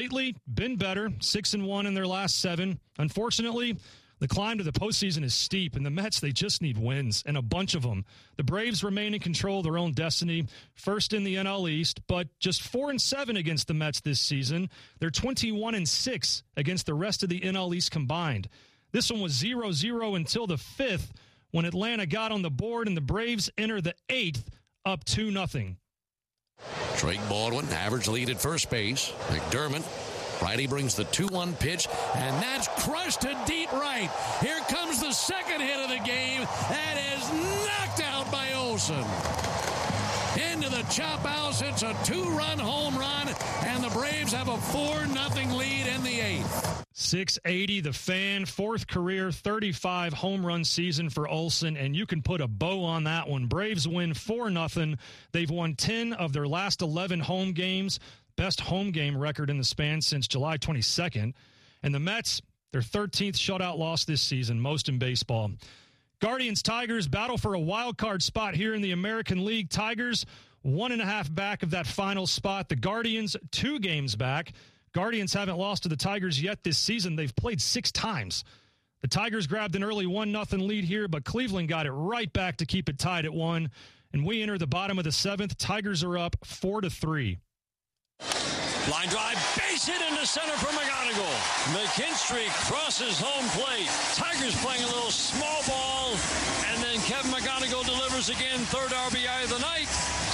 Lately, been better, 6-1 in their last 7. Unfortunately, the climb to the postseason is steep, and the Mets, they just need wins, and a bunch of them. The Braves remain in control of their own destiny, first in the NL East, but just 4-7 against the Mets this season. They're 21-6 against the rest of the NL East combined. This one was 0-0 until the 5th, when Atlanta got on the board, and the Braves enter the 8th up 2-0. Drake Baldwin, average lead at first base. McDermott. Righty brings the 2-1 pitch, and that's crushed to deep right. Here comes the second hit of the game. That is knocked out by Olsen. Into the chop house. It's a 2-run home run, and the Braves have a 4-0 lead in the 8th. 680, the Fan, 4th career 35 home run season for Olsen, and you can put a bow on that one. Braves win 4-0. They've won 10 of their last 11 home games. Best home game record in the span since July 22nd. And the Mets, their 13th shutout loss this season, most in baseball. Guardians-Tigers battle for a wild card spot here in the American League. Tigers 1.5 back of that final spot. The Guardians 2 games back. Guardians haven't lost to the Tigers yet this season. They've played 6 times. The Tigers grabbed an early 1-0 lead here, but Cleveland got it right back to keep it tied at 1. And we enter the bottom of the 7th. Tigers are up 4-3. Line drive, base hit into center for McGonigal. McKinstry crosses home plate. Tigers playing a little small ball, and then Kevin McGonigal delivers again, 3rd RBI of the night.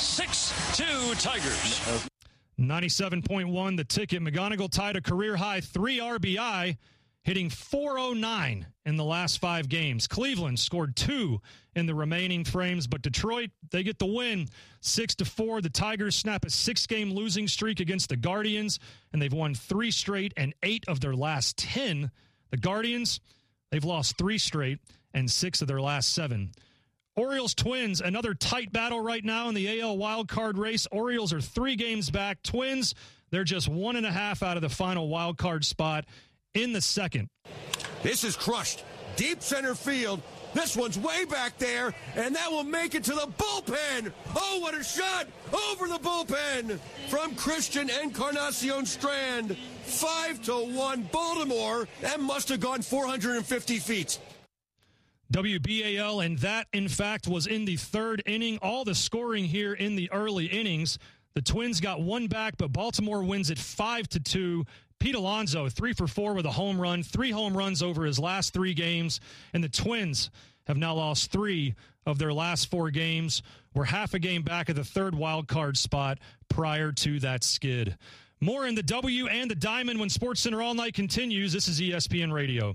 6-2 Tigers. 97.1 the ticket. McGonigal tied a career-high 3 RBI, hitting .409 in the last 5 games. Cleveland scored 2 in the remaining frames, but Detroit, they get the win 6-4. The Tigers snap a 6-game losing streak against the Guardians, and they've won 3 straight and 8 of their last 10. The Guardians, they've lost 3 straight and 6 of their last 7. Orioles-Twins, another tight battle right now in the AL wildcard race. Orioles are 3 games back. Twins, they're just 1.5 out of the final wildcard spot in the 2nd. This is crushed. Deep center field. This one's way back there, and that will make it to the bullpen. Oh, what a shot over the bullpen from Christian Encarnacion Strand. 5-1 Baltimore. That must have gone 450 feet. WBAL, and that, in fact, was in the 3rd inning. All the scoring here in the early innings. The Twins got 1 back, but Baltimore wins it 5-2. Pete Alonso, 3 for 4 with a home run, 3 home runs over his last 3 games. And the Twins have now lost 3 of their last 4 games. We're half a game back of the 3rd wild card spot prior to that skid. More in the W and the Diamond when SportsCenter All Night continues. This is ESPN Radio.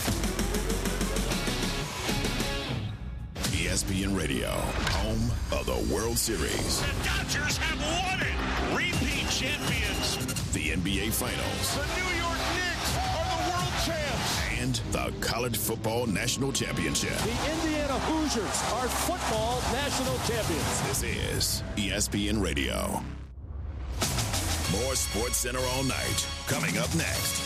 ESPN Radio, home of the World Series. The Dodgers have won it. Repeat champions. The NBA Finals. The New York Knicks are the world champs. And the College Football National Championship. The Indiana Hoosiers are football national champions. This is ESPN Radio. More SportsCenter All Night coming up next.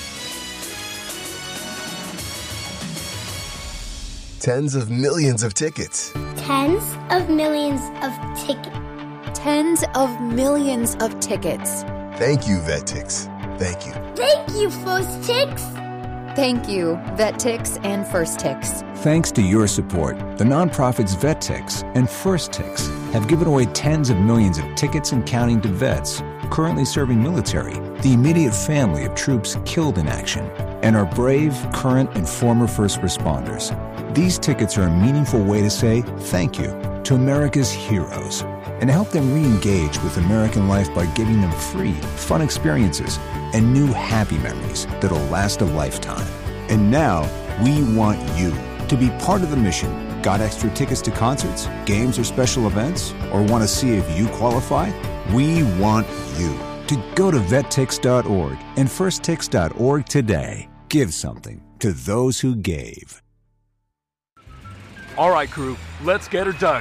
Tens of millions of tickets. Tens of millions of tickets. Tens of millions of tickets. Thank you, VetTix. Thank you. Thank you, First Tix. Thank you, VetTix and First Tix. Thanks to your support, the nonprofits VetTix and First Tix have given away tens of millions of tickets and counting to vets currently serving military, the immediate family of troops killed in action, and our brave, current, and former first responders. These tickets are a meaningful way to say thank you to America's heroes and help them re-engage with American life by giving them free, fun experiences and new happy memories that'll last a lifetime. And now, we want you to be part of the mission. Got extra tickets to concerts, games, or special events? Or want to see if you qualify? We want you to go to vettix.org and firsttix.org today. Give something to those who gave. All right, crew, let's get her dug.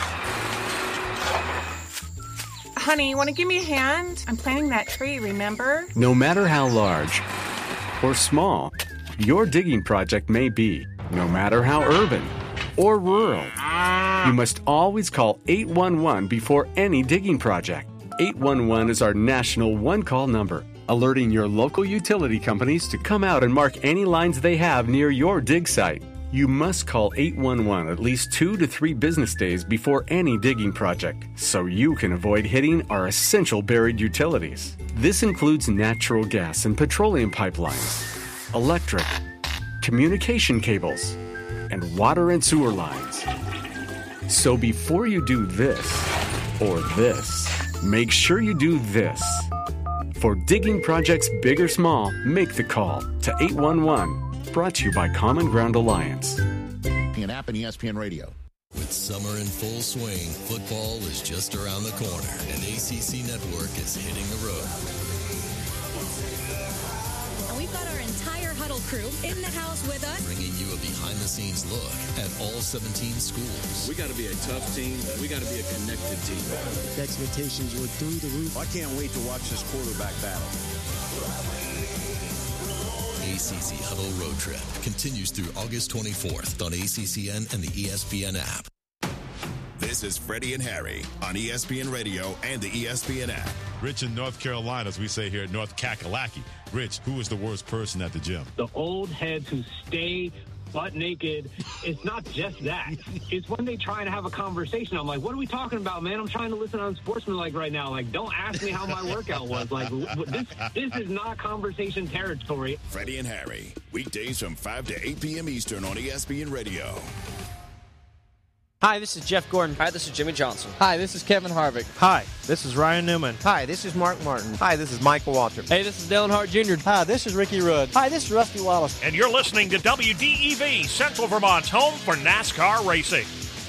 Honey, you want to give me a hand? I'm planting that tree, remember? No matter how large or small your digging project may be, no matter how urban or rural, you must always call 811 before any digging project. 811 is our national one-call number. alerting your local utility companies to come out and mark any lines they have near your dig site. You must call 811 at least 2 to 3 business days before any digging project, so you can avoid hitting our essential buried utilities. This includes natural gas and petroleum pipelines, electric, communication cables, and water and sewer lines. So before you do this or this, make sure you do this. For digging projects big or small, make the call to 811. Brought to you by Common Ground Alliance. An app and ESPN Radio. With summer in full swing, football is just around the corner, and ACC Network is hitting the road. And we've got our entire Huddle crew in the house with us, bringing you a behind-the-scenes look at all 17 schools. We got to be a tough team. We got to be a connected team. The expectations were through the roof. I can't wait to watch this quarterback battle. ACC Huddle Road Trip continues through August 24th on ACCN and the ESPN app. This is Freddie and Harry on ESPN Radio and the ESPN app. Rich in North Carolina, as we say here at North Kakalaki. Rich, who is the worst person at the gym? The old heads who stay butt naked. It's not just that. It's when they try to have a conversation. I'm like, what are we talking about, man? I'm trying to listen on Sportsmanlike right now. Like, don't ask me how my workout was. Like, this is not conversation territory. Freddie and Harry, weekdays from 5 to 8 p.m. Eastern on ESPN Radio. Hi, this is Jeff Gordon. Hi, this is Jimmy Johnson. Hi, this is Kevin Harvick. Hi, this is Ryan Newman. Hi, this is Mark Martin. Hi, this is Michael Waltrip. Hey, this is Dillon Hart Jr. Hi, this is Ricky Rudd. Hi, this is Rusty Wallace. And you're listening to WDEV, Central Vermont's home for NASCAR racing.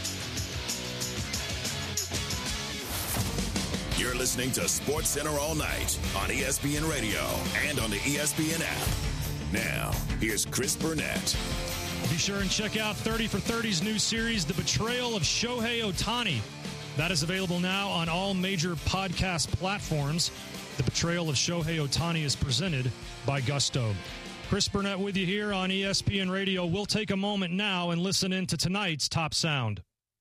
You're listening to Sports Center all night on ESPN Radio and on the ESPN app. Now, here's Chris Burnett. Be sure and check out 30 for 30's new series, The Betrayal of Shohei Ohtani. That is available now on all major podcast platforms. The Betrayal of Shohei Ohtani is presented by Gusto. Chris Burnett with you here on ESPN Radio. We'll take a moment now and listen in to tonight's Top Sound.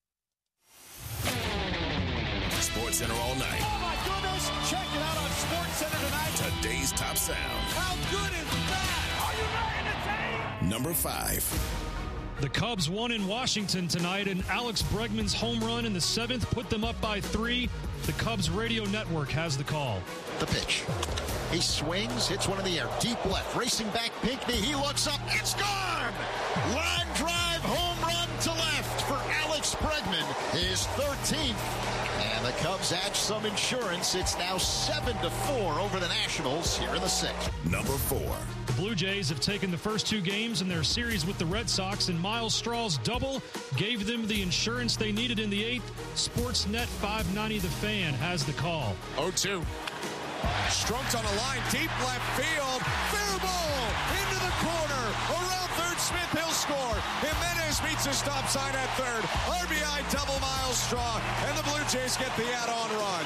Sports Center all night. Oh, my goodness. Check it out on Sports Center tonight. Today's Top Sound. How good is that? Are you ready to take? Number 5. The Cubs won in Washington tonight, and Alex Bregman's home run in the 7th put them up by 3. The Cubs radio network has the call. The pitch. He swings, hits one in the air. Deep left, racing back Pinckney. He looks up. It's gone! Line drive, home run to left for Alex Bregman. His 13th. And the Cubs add some insurance. It's now 7-4 over the Nationals here in the 6th. Number 4. The Blue Jays have taken the first 2 games in their series with the Red Sox, and Miles Straw's double gave them the insurance they needed in the 8th. Sportsnet 590 The Fan has the call. 0-2. Strunks on a line, deep left field. Fair ball into the corner. Around third, Smith, he'll score. Jimenez meets a stop sign at third. RBI double Miles Straw, and the Blue Jays get the add-on run.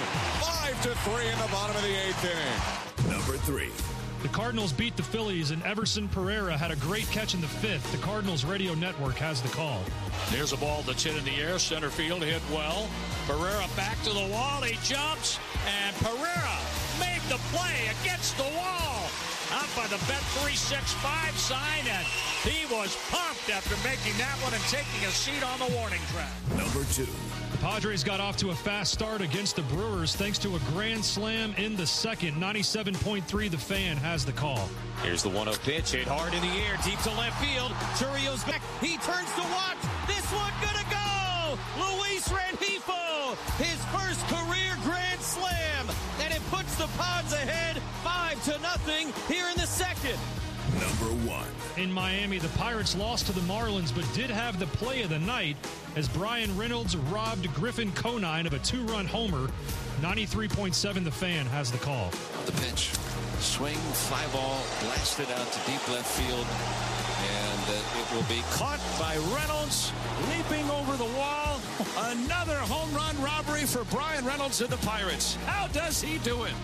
5-3 in the bottom of the 8th inning. Number 3. The Cardinals beat the Phillies, and Everson Pereira had a great catch in the 5th. The Cardinals radio network has the call. Here's a ball that's hit in the air. Center field hit well. Pereira back to the wall. He jumps, and Pereira made the play against the wall. Out by the Bet365 sign, and he was pumped after making that one and taking a seat on the warning track. Number 2. The Padres got off to a fast start against the Brewers thanks to a grand slam in the 2nd. 97.3 The Fan has the call. Here's the 1-0 pitch, hit hard in the air, deep to left field. Churrio's back. He turns to watch. This one gonna go. Luis Rengifo, his first career grand slam, and it puts the Pods ahead 5-0 here in the 2nd. Number 1. In Miami, the Pirates lost to the Marlins, but did have the play of the night as Brian Reynolds robbed Griffin Conine of a 2-run homer. 93.7 The Fan has the call. The pitch. Swing, fly ball, blasted out to deep left field. And it will be Caught by Reynolds, leaping over the wall. Another home run robbery for Brian Reynolds and the Pirates. How does he do it?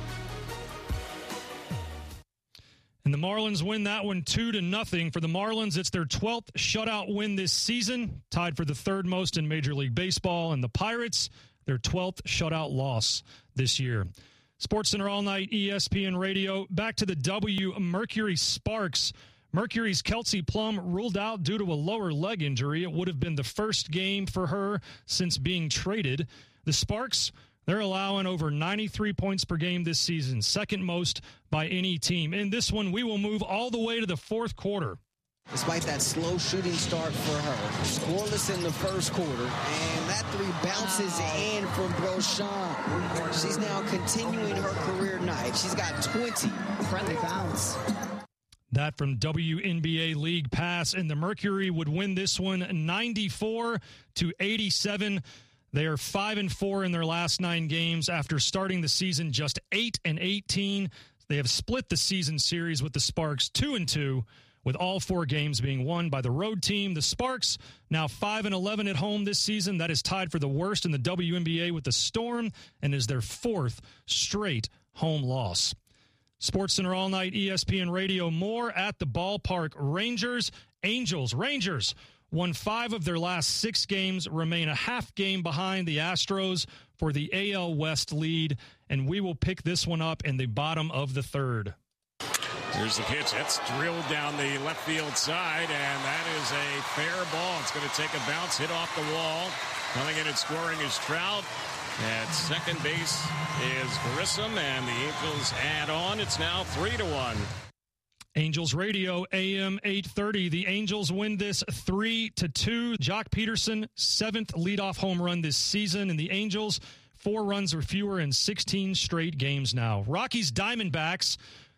And the Marlins win that one 2-0. For the Marlins, it's their 12th shutout win this season, tied for the 3rd most in Major League Baseball. And the Pirates, their 12th shutout loss this year. SportsCenter All Night, ESPN Radio. Back to the W. Mercury Sparks. Mercury's Kelsey Plum ruled out due to a lower leg injury. It would have been the first game for her since being traded. The Sparks, they're allowing over 93 points per game this season, second most by any team. In this one, we will move all the way to the fourth quarter. Despite that slow shooting start for her, scoreless in the first quarter, and that three bounces in from Brochan. She's now continuing her career night. She's got 20 friendly bounce. That from WNBA League Pass, and the Mercury would win this one 94-87. They are 5-4 in their last 9 games after starting the season just 8-18. They have split the season series with the Sparks 2-2. With all 4 games being won by the road team. The Sparks now 5-11 at home this season. That is tied for the worst in the WNBA with the Storm and is their 4th straight home loss. SportsCenter All Night, ESPN Radio. More at the ballpark. Rangers won 5 of their last 6 games, remain a half game behind the Astros for the AL West lead, and we will pick this one up in the bottom of the 3rd. Here's the pitch. That's drilled down the left field side, and that is a fair ball. It's going to take a bounce, hit off the wall. Coming in and scoring is Trout. At second base is Grissom, and the Angels add on. It's now 3-1. Angels Radio, AM 830. The Angels win this 3-2. Jock Peterson, 7th leadoff home run this season, and the Angels, 4 runs or fewer in 16 straight games now. Rockies Diamondbacks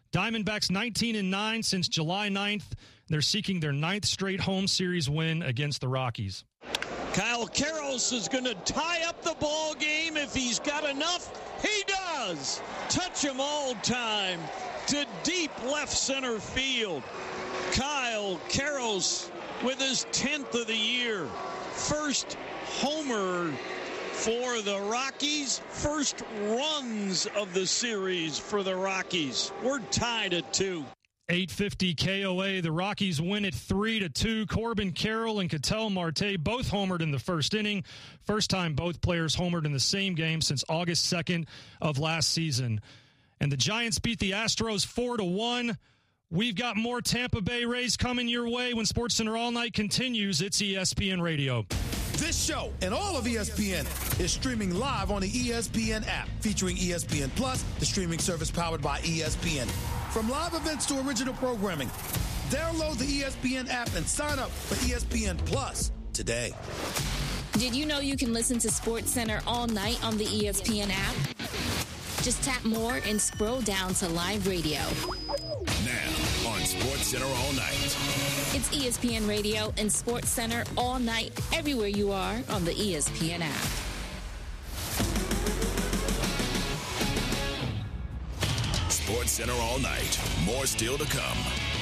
19-9 since July 9th. They're seeking their 9th straight home series win against the Rockies. Kyle Karros is going to tie up the ball game if he's got enough. He does. Touch him all time to deep left center field. Kyle Karros with his 10th of the year. First homer for the Rockies, first runs of the series for the Rockies. We're tied at 2. 850 KOA. The Rockies win it 3-2. Corbin Carroll and Ketel Marte both homered in the first inning. First time both players homered in the same game since August 2nd of last season. And the Giants beat the Astros 4-1. We've got more Tampa Bay Rays coming your way when SportsCenter All Night continues. It's ESPN Radio. This show and all of ESPN is streaming live on the ESPN app, featuring ESPN Plus, the streaming service powered by ESPN. From live events to original programming, download the ESPN app and sign up for ESPN Plus today. Did you know you can listen to SportsCenter all night on the ESPN app? Just tap more and scroll down to live radio. Now on SportsCenter All Night. It's ESPN Radio and SportsCenter all night, everywhere you are on the ESPN app. SportsCenter All Night. More still to come.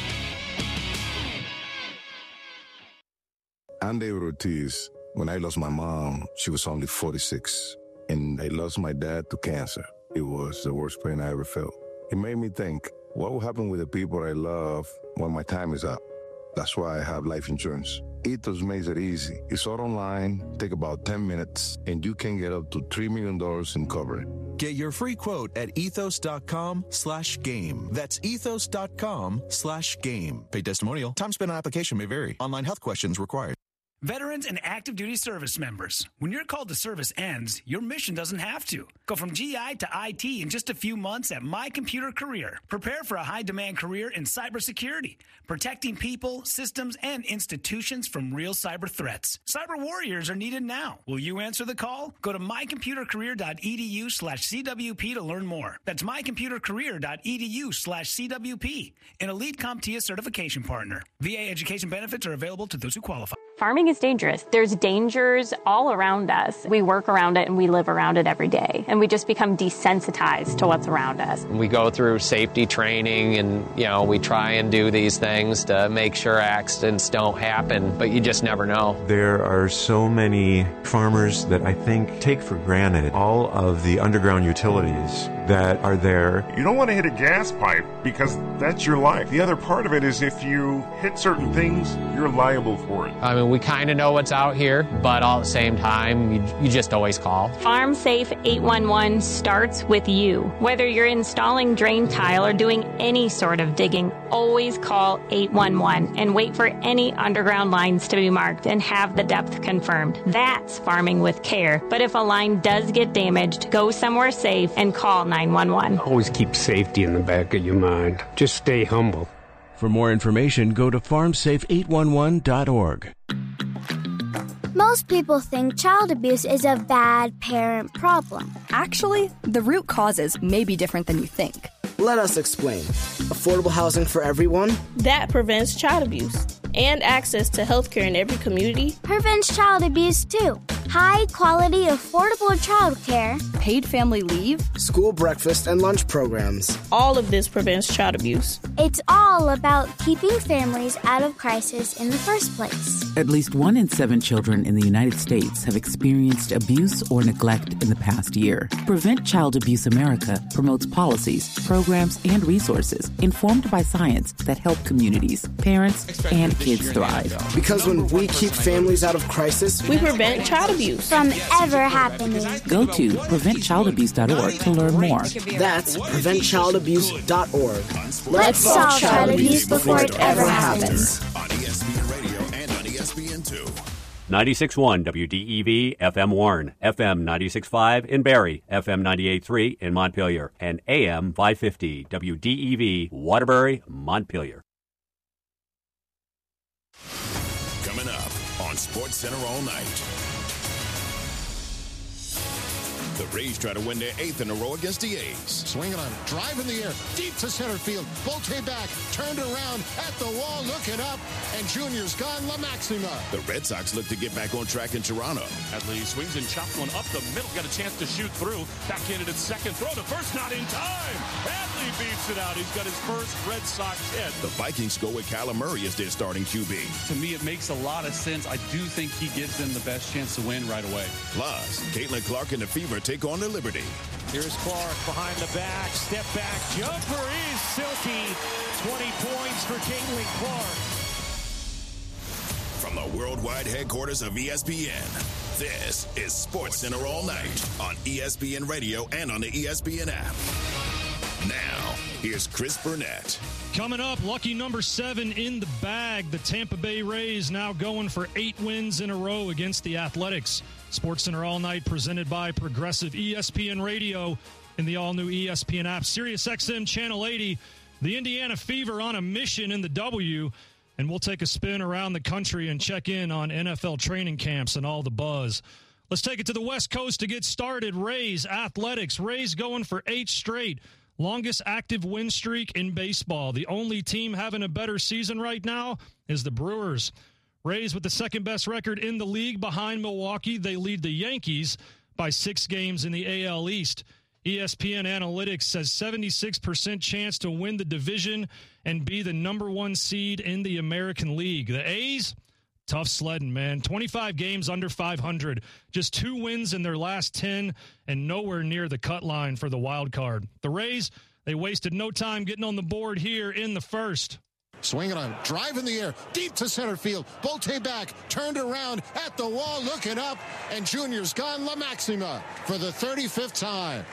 I'm David Ortiz. When I lost my mom, she was only 46. And I lost my dad to cancer. It was the worst pain I ever felt. It made me think, what will happen with the people I love when my time is up? That's why I have life insurance. Ethos makes it easy. It's all online, take about 10 minutes, and you can get up to $3 million in coverage. Get your free quote at ethos.com/game. That's ethos.com/game. Paid testimonial. Time spent on application may vary. Online health questions required. Veterans and active duty service members, when your call to service ends, your mission doesn't have to. Go from GI to IT in just a few months at My Computer Career. Prepare for a high-demand career in cybersecurity, protecting people, systems, and institutions from real cyber threats. Cyber warriors are needed now. Will you answer the call? Go to mycomputercareer.edu/CWP to learn more. That's mycomputercareer.edu/CWP, an elite CompTIA certification partner. VA education benefits are available to those who qualify. Farming is dangerous. There's dangers all around us. We work around it and we live around it every day. And we just become desensitized to what's around us. We go through safety training and, we try and do these things to make sure accidents don't happen, but you just never know. There are so many farmers that I think take for granted all of the underground utilities that are there. You don't want to hit a gas pipe because that's your life. The other part of it is if you hit certain things, you're liable for it. I mean, We kind of know what's out here, but all at the same time, you just always call. Farm Safe 811 starts with you. Whether you're installing drain tile or doing any sort of digging, always call 811 and wait for any underground lines to be marked and have the depth confirmed. That's farming with care. But if a line does get damaged, go somewhere safe and call 911. Always keep safety in the back of your mind. Just stay humble. For more information, go to farmsafe811.org. Most people think child abuse is a bad parent problem. Actually, the root causes may be different than you think. Let us explain. Affordable housing for everyone? That prevents child abuse. And access to healthcare in every community prevents child abuse too. High quality, affordable childcare, paid family leave, school breakfast and lunch programs. All of this prevents child abuse. It's all about keeping families out of crisis in the first place. At least 1 in 7 children in the United States have experienced abuse or neglect in the past year. Prevent Child Abuse America promotes policies, programs, and resources informed by science that help communities, parents, and kids thrive. Because when we keep families out of crisis, we prevent child abuse from ever happening. Go to preventchildabuse.org to learn more. That's preventchildabuse.org. Let's solve child abuse before it ever happens. On ESPN Radio and on ESPN2. 96.1 WDEV FM Warren, FM 96.5 in Barrie, FM 98.3 in Montpelier, and AM 550 WDEV Waterbury, Montpelier. Coming up on SportsCenter all night. The Rays try to win their 8th in a row against the A's. Swinging on, drive in the air, deep to center field. Bolte back, turned around, at the wall, looking up, and Junior's gone, La Maxima. The Red Sox look to get back on track in Toronto. Adley swings and chops one up the middle, got a chance to shoot through. Backhanded at second, throw the first, not in time. Adley beats it out. He's got his first Red Sox hit. The Vikings go with Kyler Murray as their starting QB. To me, it makes a lot of sense. I do think he gives them the best chance to win right away. Plus, Caitlin Clark and the Fever take on the Liberty. Here's Clark behind the back, step back, jumper is silky. 20 points for Caitlin Clark. From the worldwide headquarters of ESPN, this is SportsCenter all night on ESPN Radio and on the ESPN app. Now, here's Chris Burnett. Coming up, lucky number 7 in the bag. The Tampa Bay Rays now going for 8 wins in a row against the Athletics. SportsCenter all night presented by Progressive ESPN Radio in the all-new ESPN app. SiriusXM Channel 80. The Indiana Fever on a mission in the W. And we'll take a spin around the country and check in on NFL training camps and all the buzz. Let's take it to the West Coast to get started. Rays, Athletics. Rays going for 8 straight. Longest active win streak in baseball. The only team having a better season right now is the Brewers. Rays with the second best record in the league behind Milwaukee. They lead the Yankees by 6 games in the AL East. ESPN Analytics says 76% chance to win the division and be the number 1 seed in the American League. The A's, tough sledding, man. 25 games under 500. Just 2 wins in their last 10 and nowhere near the cut line for the wild card. The Rays, they wasted no time getting on the board here in the first. Swinging on, drive in the air, deep to center field. Bolte back, turned around, at the wall, looking up, and Junior's gone, La Maxima, for the 35th time.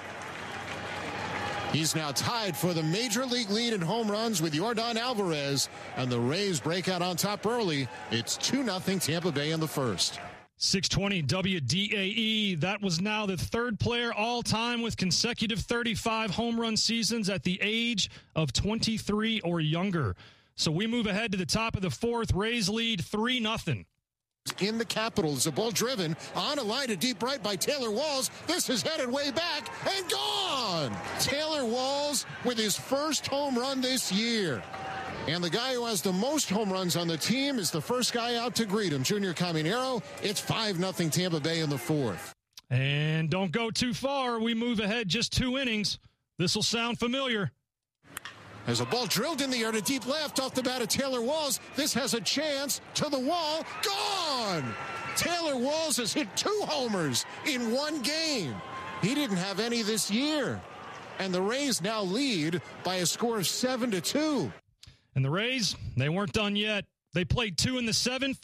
He's now tied for the major league lead in home runs with Yordan Alvarez, and the Rays break out on top early. It's 2-0 Tampa Bay in the first. 620 WDAE. That was now the 3rd player all time with consecutive 35 home run seasons at the age of 23 or younger. So we move ahead to the top of the 4th. Rays lead 3-0. In the Capitals, a ball driven on a line to deep right by Taylor Walls. This is headed way back and gone. Taylor Walls with his first home run this year. And the guy who has the most home runs on the team is the first guy out to greet him, Junior Caminero. It's 5-0 Tampa Bay in the 4th. And don't go too far. We move ahead just 2 innings. This will sound familiar. There's a ball drilled in the air to deep left off the bat of Taylor Walls. This has a chance to the wall. Gone! Taylor Walls has hit 2 homers in 1 game. He didn't have any this year. And the Rays now lead by a score of 7-2. And the Rays, they weren't done yet. They played 2 in the 7th,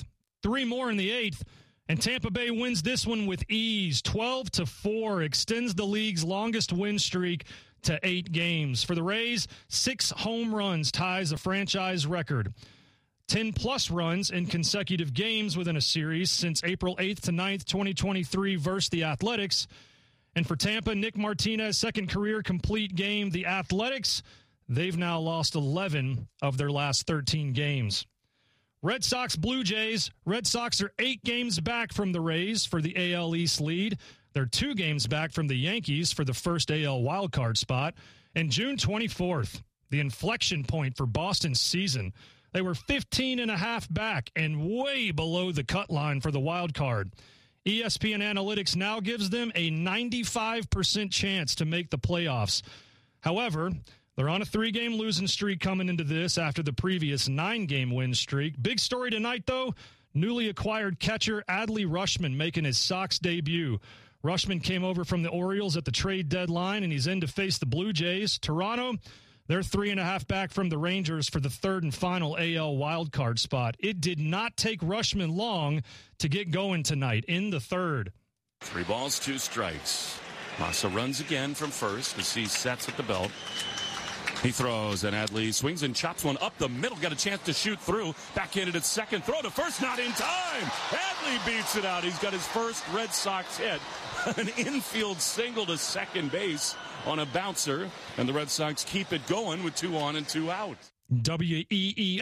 3 more in the 8th, and Tampa Bay wins this one with ease. 12-4 extends the league's longest win streak to 8 games. For the Rays, 6 home runs ties a franchise record. 10-plus runs in consecutive games within a series since April 8th to 9th, 2023 versus the Athletics. And for Tampa, Nick Martinez, second career complete game. The Athletics, they've now lost 11 of their last 13 games. Red Sox, Blue Jays. Red Sox are 8 games back from the Rays for the AL East lead. They're 2 games back from the Yankees for the first AL wildcard spot. And June 24th, the inflection point for Boston's season. They were 15.5 back and way below the cut line for the wild card. ESPN Analytics now gives them a 95% chance to make the playoffs. However, they're on a 3-game losing streak coming into this after the previous 9-game win streak. Big story tonight, though, newly acquired catcher Adley Rutschman making his Sox debut. Rutschman came over from the Orioles at the trade deadline, and he's in to face the Blue Jays. Toronto, they're 3.5 back from the Rangers for the 3rd and final AL wildcard spot. It did not take Rutschman long to get going tonight in the 3rd. 3 balls, 2 strikes. Massa runs again from first as he sets at the belt. He throws, and Adley swings and chops one up the middle. Got a chance to shoot through. Backhanded at second. Throw to first, not in time. Adley beats it out. He's got his first Red Sox hit. An infield single to second base on a bouncer. And the Red Sox keep it going with 2 on and 2 out. WEEI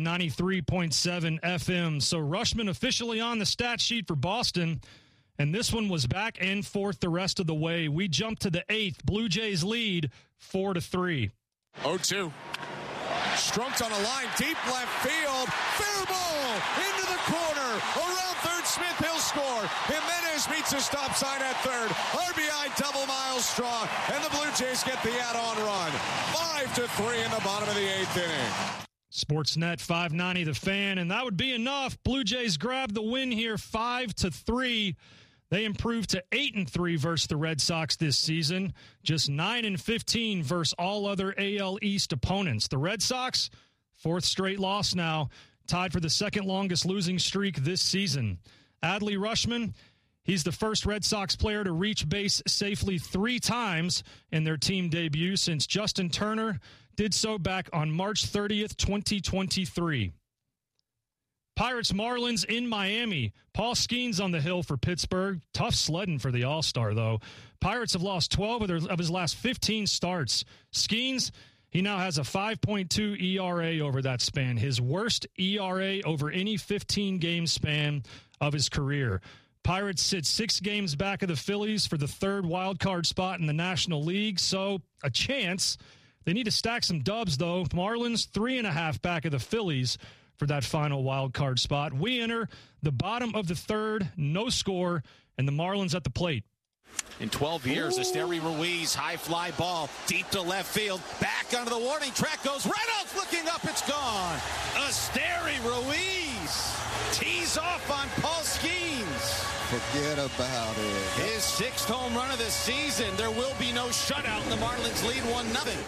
93.7 FM. So Rutschman officially on the stat sheet for Boston. And this one was back and forth the rest of the way. We jump to the 8th. Blue Jays lead 4-3. 0-2. Strunks on a line, deep left field. Fair ball into the corner. Around third, Smith, he'll score. Jimenez meets a stop sign at third. RBI double, Miles Straw. And the Blue Jays get the add-on run. 5-3 in the bottom of the 8th inning. Sportsnet 590 The Fan, and that would be enough. Blue Jays grab the win here 5-3. They improved to 8-3 versus the Red Sox this season, just 9-15 versus all other AL East opponents. The Red Sox, 4th straight loss now, tied for the 2nd longest losing streak this season. Adley Rutschman, he's the first Red Sox player to reach base safely 3 times in their team debut since Justin Turner did so back on March 30th, 2023. Pirates Marlins in Miami. Paul Skeens on the hill for Pittsburgh. Tough sledding for the All-Star, though. Pirates have lost 12 of his last 15 starts. Skeens, he now has a 5.2 ERA over that span, his worst ERA over any 15-game span of his career. Pirates sit 6 games back of the Phillies for the 3rd wild card spot in the National League, so a chance. They need to stack some dubs, though. Marlins 3.5 back of the Phillies for that final wild card spot. We enter the bottom of the 3rd, no score, and the Marlins at the plate. In 12 years, Esteury Ruiz, high fly ball, deep to left field, back onto the warning track goes Reynolds looking up, it's gone. Esteury Ruiz tees off on Paul Skeens. Forget about it. His 6th home run of the season. There will be no shutout, and the Marlins lead 1-0.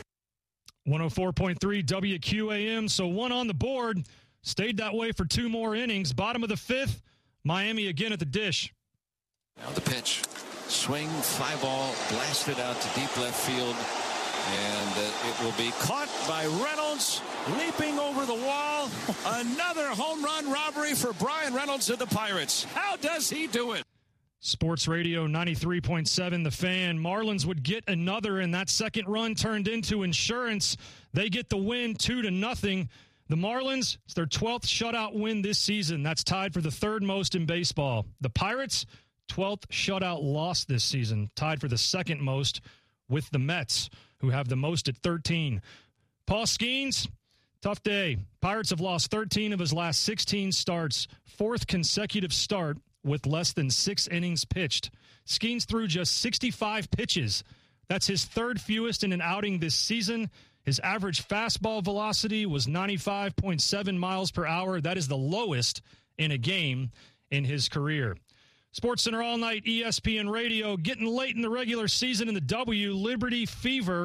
104.3 WQAM, so 1 on the board. Stayed that way for 2 more innings. Bottom of the 5th, Miami again at the dish. Now the pitch. Swing, fly ball, blasted out to deep left field. And it will be Caught by Reynolds, leaping over the wall. Another home run robbery for Brian Reynolds of the Pirates. How does he do it? Sports Radio 93.7 The Fan. Marlins would get another, and that second run turned into insurance. They get the win 2-0. The Marlins, it's their 12th shutout win this season. That's tied for the 3rd most in baseball. The Pirates, 12th shutout loss this season, tied for the 2nd most with the Mets, who have the most at 13. Paul Skeens, tough day. Pirates have lost 13 of his last 16 starts, 4th consecutive start with less than 6 innings pitched. Skeens threw just 65 pitches. That's his 3rd fewest in an outing this season. His average fastball velocity was 95.7 miles per hour. That is the lowest in a game in his career. SportsCenter All Night, ESPN Radio. Getting late in the regular season in the W. Liberty Fever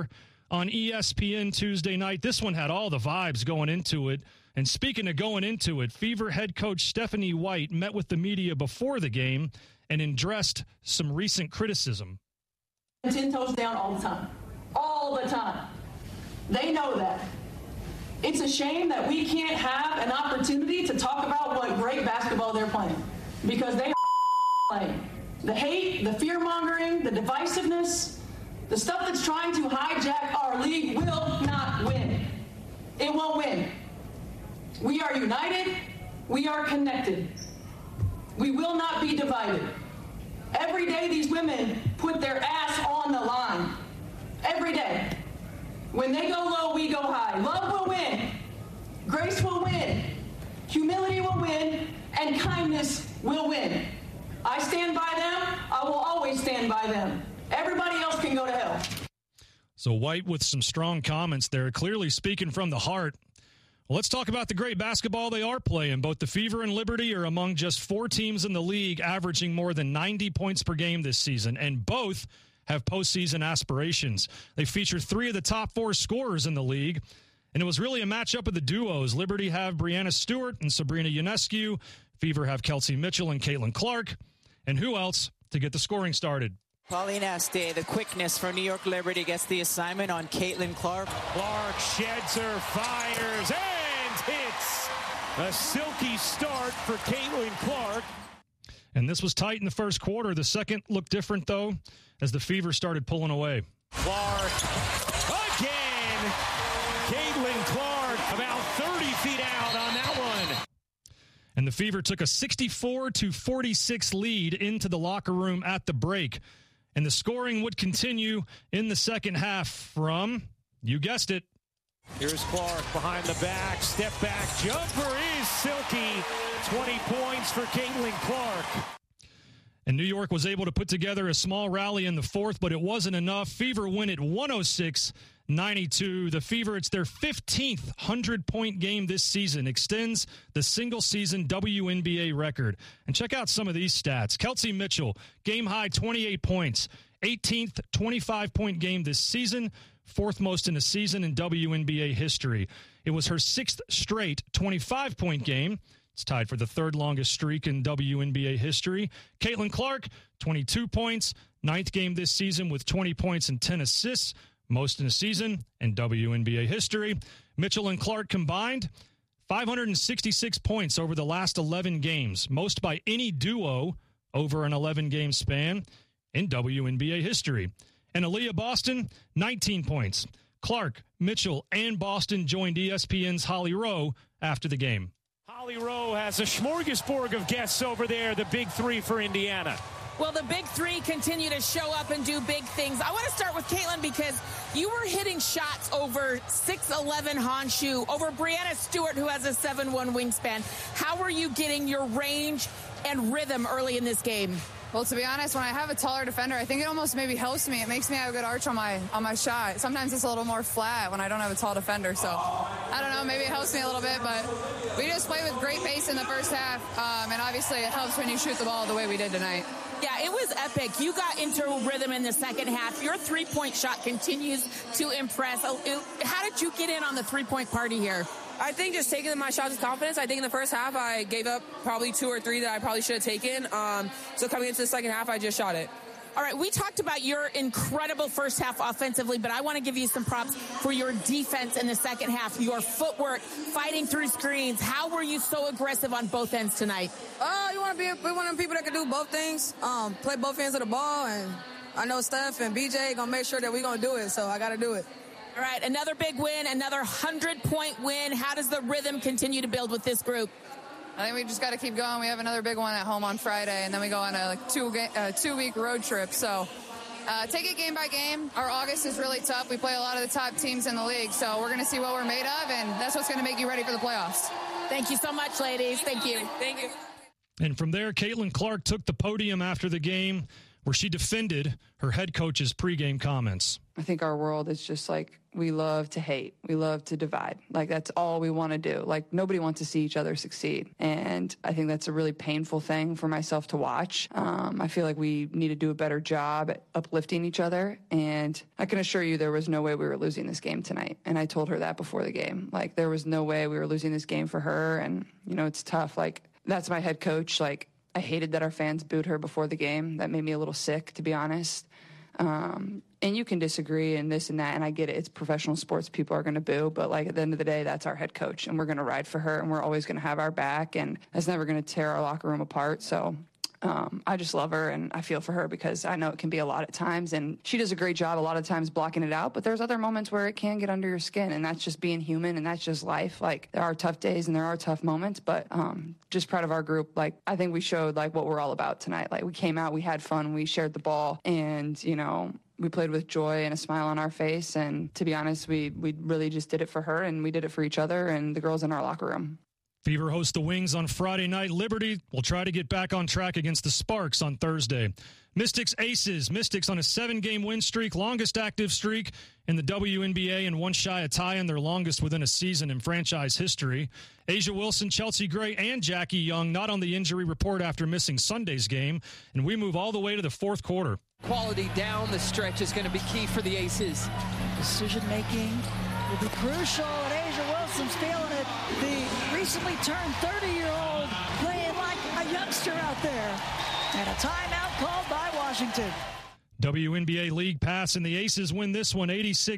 on ESPN Tuesday night. This one had all the vibes going into it. And speaking of going into it, Fever head coach Stephanie White met with the media before the game and addressed some recent criticism. 10 toes down all the time. All the time. They know that. It's a shame that we can't have an opportunity to talk about what great basketball they're playing. Because they are playing. The hate, the fear-mongering, the divisiveness, the stuff that's trying to hijack our league will not win. It won't win. We are united. We are connected. We will not be divided. Every day these women put their ass on the line. Every day. When they go low, we go high. Love will win. Grace will win. Humility will win. And kindness will win. I stand by them. I will always stand by them. Everybody else can go to hell. So White with some strong comments there, clearly speaking from the heart. Well, let's talk about the great basketball they are playing. Both the Fever and Liberty are among just 4 teams in the league averaging more than 90 points per game this season, and both have postseason aspirations. They feature 3 of the top 4 scorers in the league, and it was really a matchup of the duos. Liberty have Brianna Stewart and Sabrina Ionescu. Fever have Kelsey Mitchell and Caitlin Clark. And who else to get the scoring started? Pauline Aste, the quickness for New York Liberty, gets the assignment on Caitlin Clark. Clark sheds her, fires, and hits. A silky start for Caitlin Clark. And this was tight in the first quarter. The second looked different, though, as the Fever started pulling away. Clark again. Caitlin Clark about 30 feet out on that one. And the Fever took a 64-46 lead into the locker room at the break. And the scoring would continue in the second half from, you guessed it. Here's Clark behind the back. Step back jumper is silky. 20 points for Caitlin Clark. And New York was able to put together a small rally in the fourth, but it wasn't enough. Fever win at 106-92. The Fever, it's their 15th 100-point game this season, extends the single-season WNBA record. And check out some of these stats. Kelsey Mitchell, game-high 28 points, 18th 25-point game this season, 4th most in a season in WNBA history. It was her 6th straight 25-point game. It's tied for the 3rd longest streak in WNBA history. Caitlin Clark, 22 points, 9th game this season with 20 points and 10 assists, most in a season in WNBA history. Mitchell and Clark combined 566 points over the last 11 games, most by any duo over an 11-game span in WNBA history. And Aaliyah Boston, 19 points. Clark, Mitchell, and Boston joined ESPN's Holly Rowe after the game. Holly Rowe has a smorgasbord of guests over there, the big 3 for Indiana. Well, the big 3 continue to show up and do big things. I want to start with Caitlin because you were hitting shots over 6'11" Honshu, over Brianna Stewart, who has a 7'1" wingspan. How are you getting your range and rhythm early in this game? Well, to be honest, when I have a taller defender, I think it almost maybe helps me. It makes me have a good arch on my shot. Sometimes it's a little more flat when I don't have a tall defender. So, I don't know, maybe it helps me a little bit. But we just played with great pace in the first half. And obviously it helps when you shoot the ball the way we did tonight. Yeah, it was epic. You got into rhythm in the second half. Your three-point shot continues to impress. How did you get in on the three-point party here? I think just taking my shots with confidence. I think in the first half I gave up probably 2 or 3 that I probably should have taken. So coming into the second half, I just shot it. All right, we talked about your incredible first half offensively, but I want to give you some props for your defense in the second half, your footwork, fighting through screens. How were you so aggressive on both ends tonight? We want to be one of them people that can do both things, play both ends of the ball, and I know Steph and BJ going to make sure that we're going to do it, so I got to do it. All right, another big win, another 100-point win. How does the rhythm continue to build with this group? I think we just got to keep going. We have another big one at home on Friday, and then we go on a 2-week road trip. So take it game by game. Our August is really tough. We play a lot of the top teams in the league, so we're going to see what we're made of, and that's what's going to make you ready for the playoffs. Thank you so much, ladies. Thank you. Thank you. And from there, Caitlin Clark took the podium after the game, where she defended her head coach's pregame comments. I think our world is just like, we love to hate. We love to divide. Like, that's all we want to do. Like, nobody wants to see each other succeed. And I think that's a really painful thing for myself to watch. I feel like we need to do a better job at uplifting each other. And I can assure you there was no way we were losing this game tonight. And I told her that before the game. Like, there was no way we were losing this game for her. And, you know, it's tough. Like, that's my head coach. Like, I hated that our fans booed her before the game. That made me a little sick, to be honest. And you can disagree and this and that, and I get it. It's professional sports. People are going to boo, but like at the end of the day, that's our head coach, and we're going to ride for her, and we're always going to have our back, and that's never going to tear our locker room apart. So I just love her, and I feel for her because I know it can be a lot at times, and she does a great job a lot of times blocking it out, but there's other moments where it can get under your skin, and that's just being human, and that's just life. Like, there are tough days and there are tough moments, but just proud of our group. Like, I think we showed like what we're all about tonight. Like, we came out, we had fun, we shared the ball, and, you know, we played with joy and a smile on our face, and to be honest, we really just did it for her, and we did it for each other and the girls in our locker room. Fever hosts the Wings on Friday night. Liberty will try to get back on track against the Sparks on Thursday. Mystics Aces. Mystics on a 7-game win streak, longest active streak in the WNBA, and one shy of tying their longest within a season in franchise history. Asia Wilson, Chelsea Gray, and Jackie Young not on the injury report after missing Sunday's game, and we move all the way to the fourth quarter. Quality down the stretch is going to be key for the Aces. Decision-making will be crucial, and Asia Wilson's feeling it. The recently turned 30-year-old playing like a youngster out there. And a timeout called by Washington. WNBA League Pass, and the Aces win this one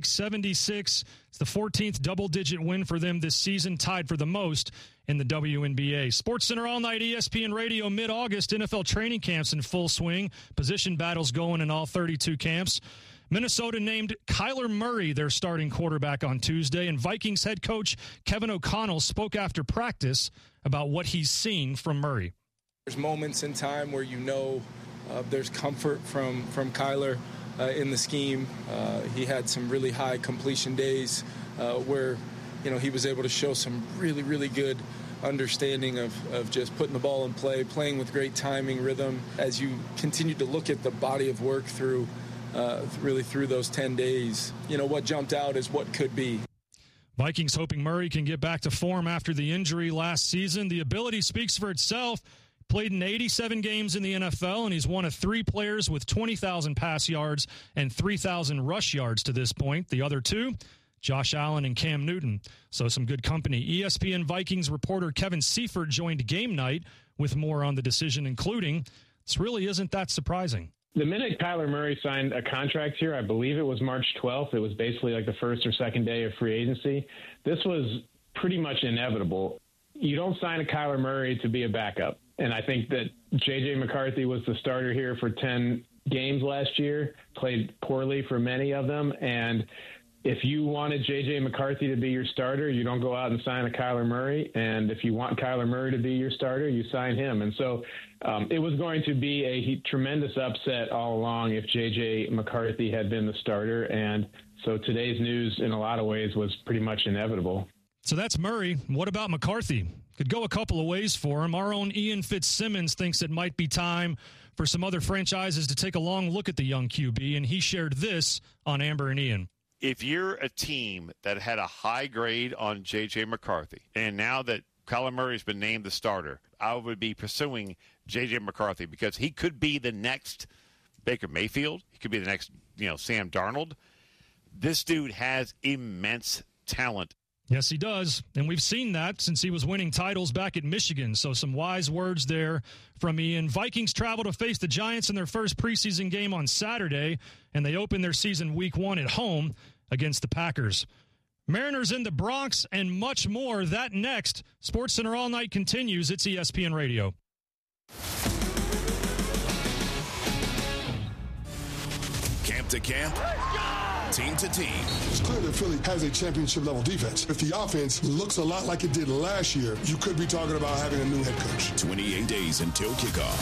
86-76. It's the 14th double-digit win for them this season, tied for the most in the WNBA. Sports Center all night, ESPN Radio, mid-August. NFL training camps in full swing. Position battles going in all 32 camps. Minnesota named Kyler Murray their starting quarterback on Tuesday, and Vikings head coach Kevin O'Connell spoke after practice about what he's seen from Murray. There's moments in time where you know there's comfort from Kyler in the scheme. He had some really high completion days where, you know, he was able to show some really, really good understanding of just putting the ball in play, playing with great timing, rhythm. As you continue to look at the body of work through those 10 days, you know, what jumped out is what could be. Vikings hoping Murray can get back to form after the injury last season. The ability speaks for itself. Played in 87 games in the NFL, and he's one of 3 players with 20,000 pass yards and 3,000 rush yards to this point. The other 2, Josh Allen and Cam Newton. So some good company. ESPN Vikings reporter Kevin Seifert joined Game Night with more on the decision, including, this really isn't that surprising. The minute Kyler Murray signed a contract here, I believe it was March 12th. It was basically like the first or second day of free agency. This was pretty much inevitable. You don't sign a Kyler Murray to be a backup. And I think that J.J. McCarthy was the starter here for 10 games last year, played poorly for many of them. And if you wanted J.J. McCarthy to be your starter, you don't go out and sign a Kyler Murray. And if you want Kyler Murray to be your starter, you sign him. And so it was going to be a tremendous upset all along if J.J. McCarthy had been the starter. And so today's news, in a lot of ways, was pretty much inevitable. So that's Murray. What about McCarthy? Could go a couple of ways for him. Our own Ian Fitzsimmons thinks it might be time for some other franchises to take a long look at the young QB, and he shared this on Amber and Ian. If you're a team that had a high grade on J.J. McCarthy, and now that Kyler Murray's been named the starter, I would be pursuing J.J. McCarthy because he could be the next Baker Mayfield. He could be the next, Sam Darnold. This dude has immense talent. Yes, he does, and we've seen that since he was winning titles back at Michigan, so some wise words there from Ian. Vikings travel to face the Giants in their first preseason game on Saturday, and they open their season week 1 at home against the Packers. Mariners in the Bronx and much more. That next. Sports Center All Night continues. It's ESPN Radio. Camp to camp. Team to team. It's clear that Philly has a championship-level defense. If the offense looks a lot like it did last year, you could be talking about having a new head coach. 28 days until kickoff.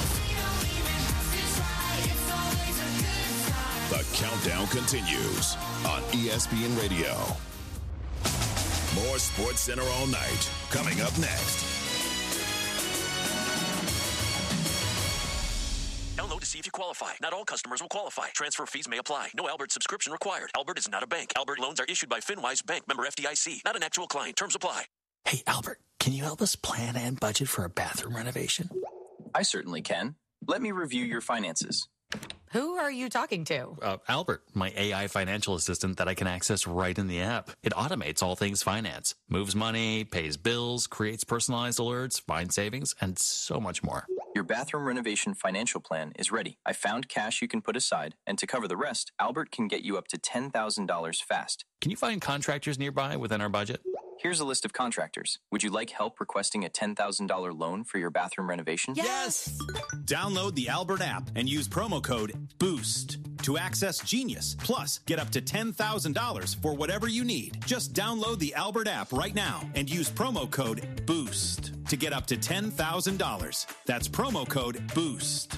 The countdown continues on ESPN Radio. More Sports Center All Night coming up next. Download to see if you qualify. qualify. Not all customers will qualify. Transfer fees may apply. No Albert subscription required. Albert is not a bank. Albert loans are issued by FinWise Bank, member FDIC. Not an actual client. Terms apply. Hey, Albert, can you help us plan and budget for a bathroom renovation? I certainly can. Let me review your finances. Who are you talking to? Albert, my AI financial assistant that I can access right in the app. It automates all things finance, moves money, pays bills, creates personalized alerts, finds savings, and so much more. Your bathroom renovation financial plan is ready. I found cash you can put aside, and to cover the rest, Albert can get you up to $10,000 fast. Can you find contractors nearby within our budget? Here's a list of contractors. Would you like help requesting a $10,000 loan for your bathroom renovation? Yes! Download the Albert app and use promo code BOOST to access Genius. Plus, get up to $10,000 for whatever you need. Just download the Albert app right now and use promo code BOOST to get up to $10,000. That's promo code BOOST.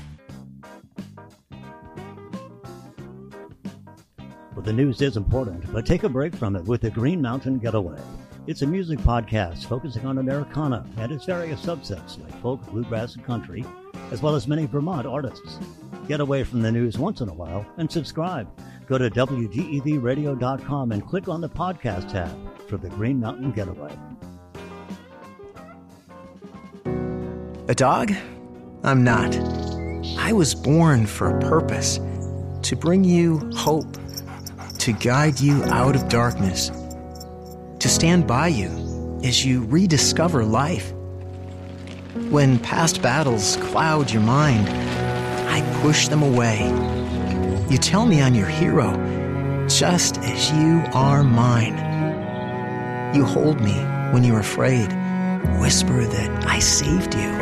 Well, the news is important, but take a break from it with the Green Mountain Getaway. It's a music podcast focusing on Americana and its various subsets like folk, bluegrass, and country, as well as many Vermont artists. Get away from the news once in a while and subscribe. Go to WDEVradio.com and click on the podcast tab for the Green Mountain Getaway. A dog? I'm not. I was born for a purpose. To bring you hope. To guide you out of darkness. To stand by you as you rediscover life. When past battles cloud your mind, I push them away. You tell me I'm your hero, just as you are mine. You hold me when you're afraid, whisper that I saved you.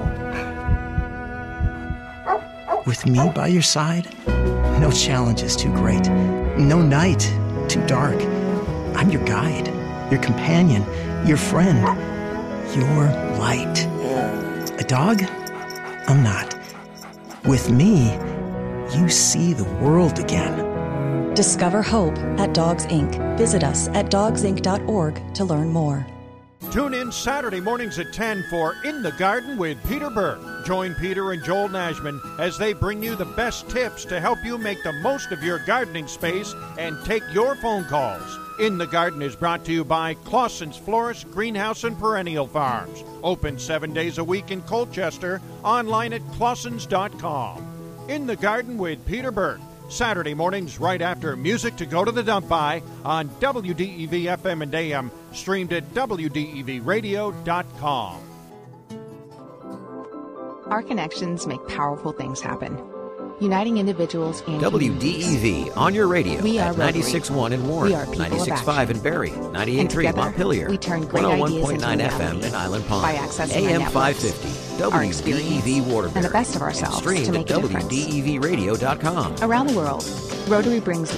With me by your side, no challenge is too great, no night too dark. I'm your guide, your companion, your friend, your light. A dog? I'm not. With me, you see the world again. Discover hope at Dogs Inc. Visit us at dogsinc.org to learn more. Tune in Saturday mornings at 10 for In the Garden with Peter Burke. Join Peter and Joel Nashman as they bring you the best tips to help you make the most of your gardening space and take your phone calls. In the Garden is brought to you by Clausen's Florist, Greenhouse, and Perennial Farms. Open 7 days a week in Colchester, online at clausens.com. In the Garden with Peter Burke. Saturday mornings right after Music to Go to the Dump By on WDEV FM and AM, streamed at WDEVradio.com. Our connections make powerful things happen, uniting individuals and WDEV on your radio we at are 96.1 in Warren, 96.5 in Barrie, 98.3 Montpelier, we turn great 101.9 ideas FM in Island Pond, by accessing AM our 550, WDEV Waterbury, and the best of ourselves streamed to make at a difference. WDEVradio.com. Around the world, Rotary brings.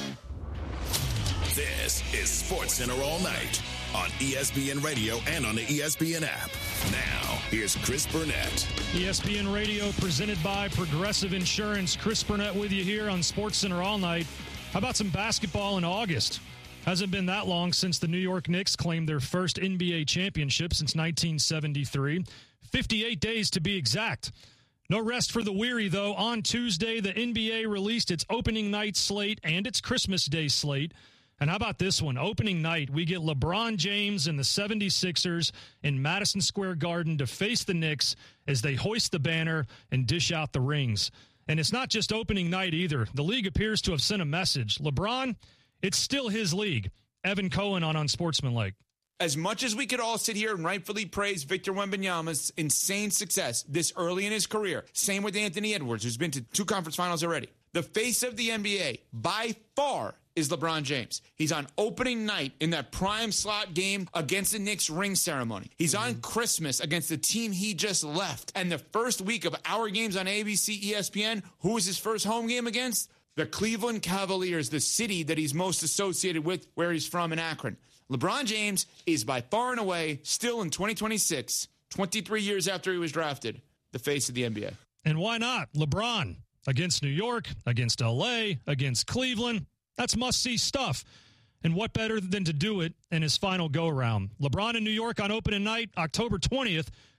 This is SportsCenter All Night on ESPN Radio and on the ESPN app. Now, here's Chris Burnett. ESPN Radio presented by Progressive Insurance. Chris Burnett with you here on SportsCenter All Night. How about some basketball in August? Hasn't been that long since the New York Knicks claimed their first NBA championship since 1973. 58 days to be exact. No rest for the weary, though. On Tuesday, the NBA released its opening night slate and its Christmas Day slate. And how about this one? Opening night, we get LeBron James and the 76ers in Madison Square Garden to face the Knicks as they hoist the banner and dish out the rings. And it's not just opening night either. The league appears to have sent a message. LeBron, it's still his league. Evan Cohen on Unsportsmanlike. As much as we could all sit here and rightfully praise Victor Wembanyama's insane success this early in his career, same with Anthony Edwards, who's been to 2 conference finals already. The face of the NBA, by far, is LeBron James. He's on opening night in that prime slot game against the Knicks ring ceremony. He's on Christmas against the team he just left. And the first week of our games on ABC, ESPN, who was his first home game against? The Cleveland Cavaliers, the city that he's most associated with, where he's from in Akron. LeBron James is by far and away, still in 2026, 23 years after he was drafted, the face of the NBA. And why not? LeBron against New York, against L.A., against Cleveland. That's must-see stuff. And what better than to do it in his final go-around? LeBron in New York on opening night, October 20th.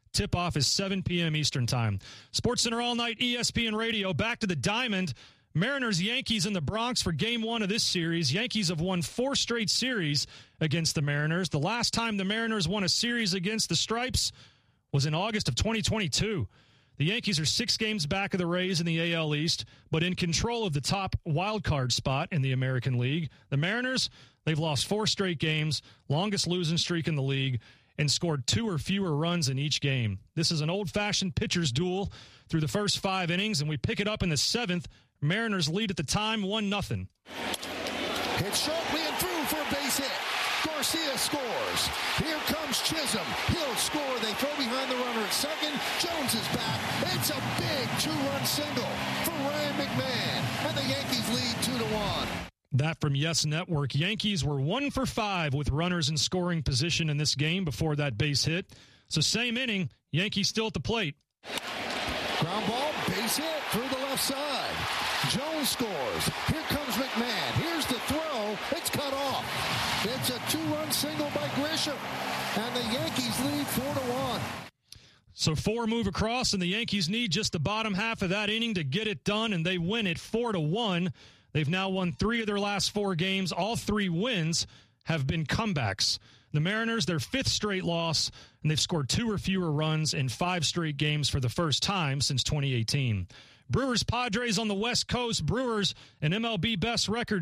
Tip-off is 7 p.m. Eastern Time. SportsCenter All Night, ESPN Radio. Back to the Diamond. Mariners-Yankees in the Bronx for Game 1 of this series. Yankees have won 4 straight series against the Mariners. The last time the Mariners won a series against the Stripes was in August of 2022. The Yankees are 6 games back of the Rays in the AL East, but in control of the top wild card spot in the American League. The Mariners, they've lost 4 straight games, longest losing streak in the league, and scored 2 or fewer runs in each game. This is an old-fashioned pitcher's duel through the first 5 innings, and we pick it up in the 7th. Mariners lead at the time 1-0. Hit sharply and through for a base hit. Garcia scores. Here comes Chisholm. He'll score. They throw behind the runner at second. Jones is back. It's a big 2-run single for Ryan McMahon. And the Yankees lead 2-1. That from Yes Network. Yankees were 1 for 5 with runners in scoring position in this game before that base hit. So same inning, Yankees still at the plate. Ground ball, base hit through the left side. Jones scores. Here comes McMahon. Here's the throw. It's cut off. It's a 2-run single by Grisham. And the Yankees lead 4-1. So 4 move across, and the Yankees need just the bottom half of that inning to get it done, and they win it 4-1. They've now won 3 of their last 4 games. All 3 wins have been comebacks. The Mariners, their 5th straight loss, and they've scored 2 or fewer runs in 5 straight games for the first time since 2018. Brewers-Padres on the West Coast. Brewers, an MLB best record,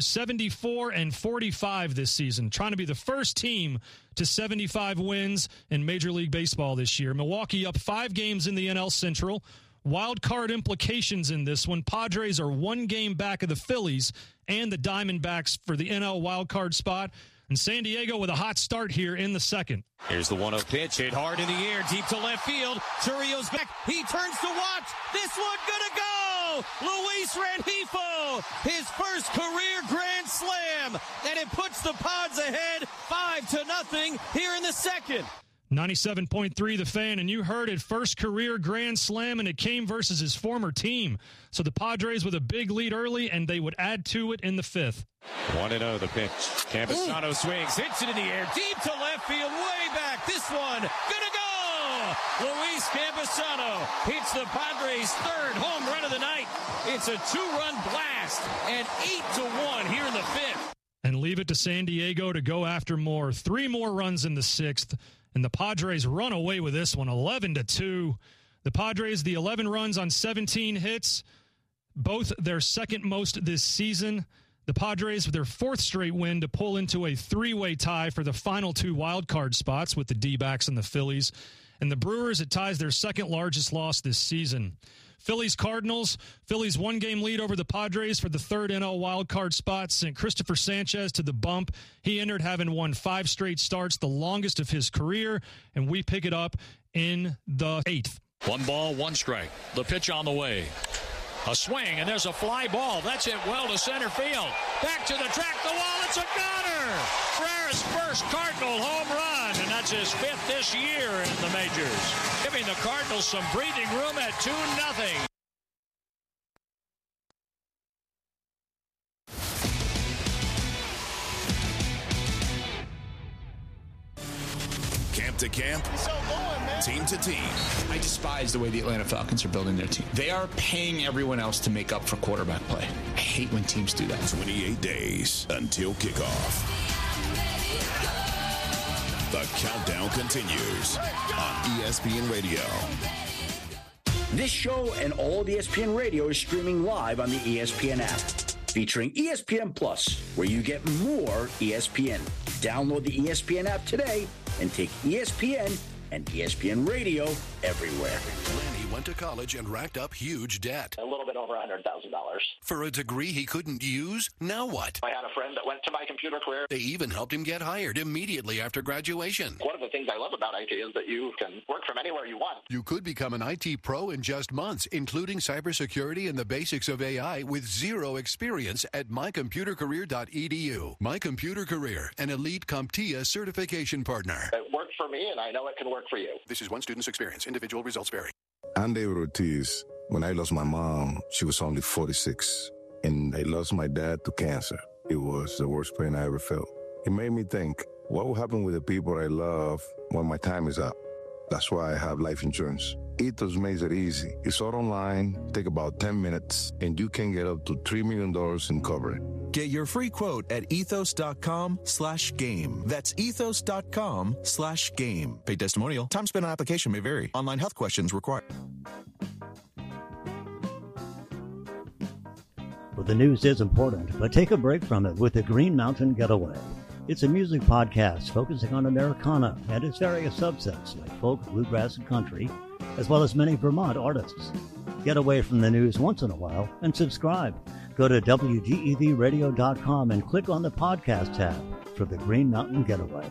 74-45 this season, trying to be the first team to 75 wins in Major League Baseball this year. Milwaukee up 5 games in the NL Central. Wild card implications in this one. Padres are 1 game back of the Phillies and the Diamondbacks for the NL wild card spot. And San Diego with a hot start here in the 2nd. Here's the 1-0 pitch. Hit hard in the air, deep to left field. Churrio's back. He turns to watch. This one gonna go! Luis Rengifo, his first career grand slam. And it puts the Pods ahead 5-0 here in the 2nd. 97.3 The Fan, and you heard it, first career grand slam, and it came versus his former team. So the Padres with a big lead early, and they would add to it in the 5th. 1-0 the pitch. Campusano swings, hits it in the air, deep to left field, way back. This one, gonna go! Luis Campusano hits the Padres' 3rd home run of the night. It's a 2-run blast, and 8-1 here in the 5th. And leave it to San Diego to go after more. 3 more runs in the 6th. And the Padres run away with this one, 11-2. The Padres, the 11 runs on 17 hits, both their 2nd most this season. The Padres with their 4th straight win to pull into a 3-way tie for the final 2 wild card spots with the D-backs and the Phillies. And the Brewers, it ties their 2nd largest loss this season. Phillies-Cardinals. Phillies 1-game lead over the Padres for the 3rd NL wildcard spot. Sent Christopher Sanchez to the bump. He entered having won 5 straight starts, the longest of his career, and we pick it up in the 8th. 1 ball, 1 strike. The pitch on the way. A swing, and there's a fly ball. That's it well to center field. Back to the track, the wall. It's a gunner. Ferrera's first Cardinal home run, and that's his 5th this year in the majors, giving the Cardinals some breathing room at 2-0. Camp to camp, team to team. I despise the way the Atlanta Falcons are building their team. They are paying everyone else to make up for quarterback play. I hate when teams do that. 28 days until kickoff. The countdown continues on ESPN Radio. This show and all of ESPN Radio is streaming live on the ESPN app, featuring ESPN Plus, where you get more ESPN. Download the ESPN app today and take ESPN and ESPN Radio everywhere. Lanny went to college and racked up huge debt. A little bit over $100,000. For a degree he couldn't use? Now what? I had a friend that went to My Computer Career. They even helped him get hired immediately after graduation. One of the things I love about IT is that you can work from anywhere you want. You could become an IT pro in just months, including cybersecurity and the basics of AI with 0 experience at mycomputercareer.edu. My Computer Career, an elite CompTIA certification partner. It worked for me, and I know it can work for you. This is one student's experience. Individual results vary. I'm David Ortiz. When I lost my mom, she was only 46. And I lost my dad to cancer. It was the worst pain I ever felt. It made me think, what will happen with the people I love when my time is up? That's why I have life insurance. Ethos makes it easy. It's all online, take about 10 minutes, and you can get up to $3 million in coverage. Get your free quote at ethos.com/game. That's ethos.com/game. Paid testimonial. Time spent on application may vary. Online health questions required. Well, the news is important, but take a break from it with the Green Mountain Getaway. It's a music podcast focusing on Americana and its various subsets like folk, bluegrass, and country, as well as many Vermont artists. Get away from the news once in a while and subscribe. Go to WGEVradio.com and click on the podcast tab for the Green Mountain Getaway.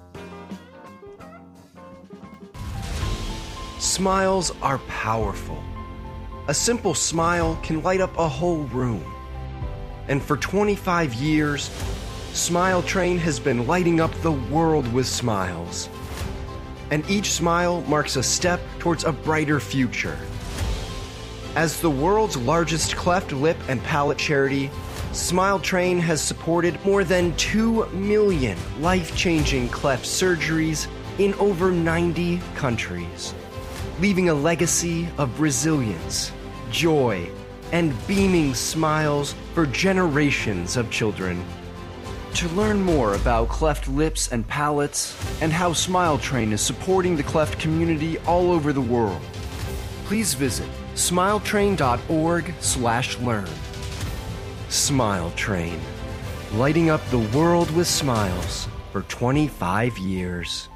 Smiles are powerful. A simple smile can light up a whole room. And for 25 years, Smile Train has been lighting up the world with smiles. And each smile marks a step towards a brighter future. As the world's largest cleft lip and palate charity, Smile Train has supported more than 2 million life-changing cleft surgeries in over 90 countries, leaving a legacy of resilience, joy, and beaming smiles for generations of children. To learn more about cleft lips and palates and how Smile Train is supporting the cleft community all over the world, please visit smiletrain.org/learn. Smile Train, lighting up the world with smiles for 25 years.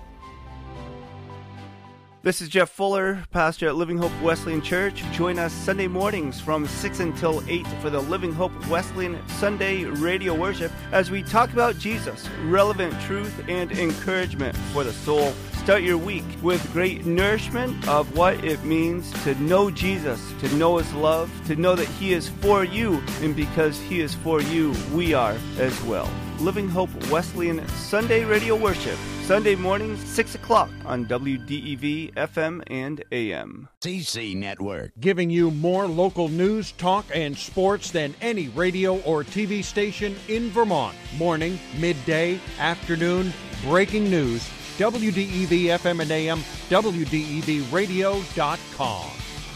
This is Jeff Fuller, pastor at Living Hope Wesleyan Church. Join us Sunday mornings from 6 until 8 for the Living Hope Wesleyan Sunday radio worship as we talk about Jesus, relevant truth, and encouragement for the soul. Start your week with great nourishment of what it means to know Jesus, to know His love, to know that He is for you, and because He is for you, we are as well. Living Hope Wesleyan Sunday radio worship, Sunday mornings, 6 o'clock on WDEV FM and AM. CC Network. Giving you more local news, talk, and sports than any radio or TV station in Vermont. Morning, midday, afternoon, breaking news. WDEV FM and AM, WDEVradio.com.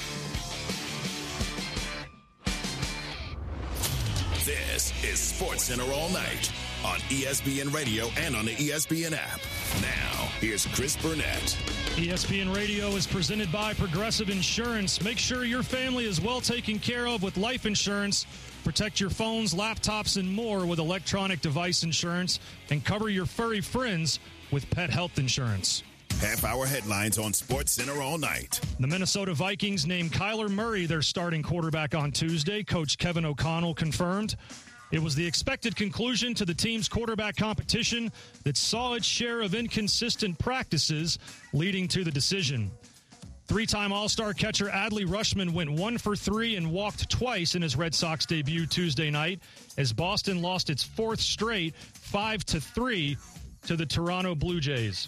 This is SportsCenter All Night on ESPN Radio and on the ESPN app. Now, here's Chris Burnett. ESPN Radio is presented by Progressive Insurance. Make sure your family is well taken care of with life insurance. Protect your phones, laptops, and more with electronic device insurance. And cover your furry friends with pet health insurance. Half-hour headlines on SportsCenter All Night. The Minnesota Vikings named Kyler Murray their starting quarterback on Tuesday. Coach Kevin O'Connell confirmed. It was the expected conclusion to the team's quarterback competition that saw its share of inconsistent practices, leading to the decision. Three-time All-Star catcher Adley Rutschman went 1 for 3 and walked twice in his Red Sox debut Tuesday night as Boston lost its fourth straight 5-3 to the Toronto Blue Jays.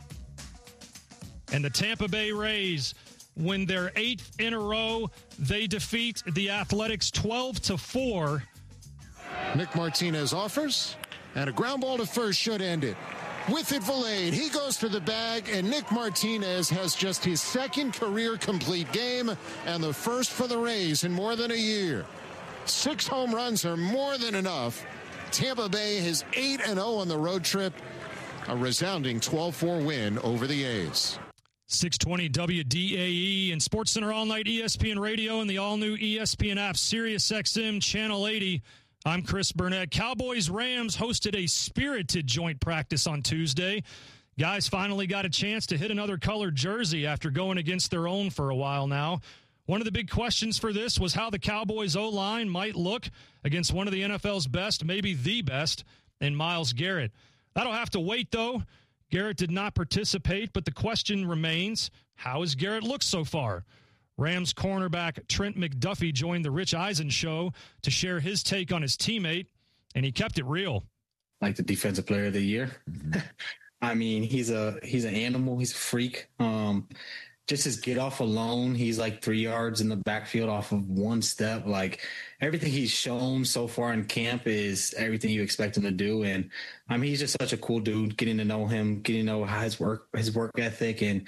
And the Tampa Bay Rays win their 8th in a row. They defeat the Athletics 12-4. Nick Martinez offers, and a ground ball to first should end it. With it, Valade. He goes for the bag, and Nick Martinez has just his second career complete game and the first for the Rays in more than a year. 6 home runs are more than enough. Tampa Bay is 8-0 on the road trip. A resounding 12-4 win over the A's. 620 WDAE and SportsCenter All Night, ESPN Radio, and the all-new ESPN app, SiriusXM Channel 80. I'm Chris Burnett. Cowboys-Rams hosted a spirited joint practice on Tuesday. Guys finally got a chance to hit another colored jersey after going against their own for a while now. One of the big questions for this was how the Cowboys' O-line might look against one of the NFL's best, maybe the best, in Myles Garrett. That'll have to wait, though. Garrett did not participate, but the question remains, how has Garrett looked so far? Rams cornerback Trent McDuffie joined the Rich Eisen show to share his take on his teammate, and he kept it real. Like the defensive player of the year. I mean, he's an animal. He's a freak. Just his get off alone, he's like 3 yards in the backfield off of one step. Like everything he's shown so far in camp is everything you expect him to do. And I mean, he's just such a cool dude. Getting to know him, getting to know how his work ethic, and